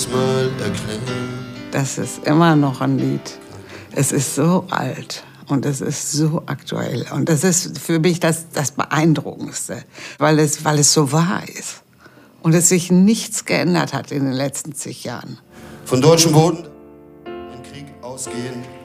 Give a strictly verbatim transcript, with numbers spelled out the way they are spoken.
mal erklären. Das ist immer noch ein Lied. Es ist so alt und es ist so aktuell. Und das ist für mich das, das Beeindruckendste, weil es, weil es so wahr ist. Und es sich nichts geändert hat in den letzten zig Jahren. Von deutschem Boden in Krieg ausgehen.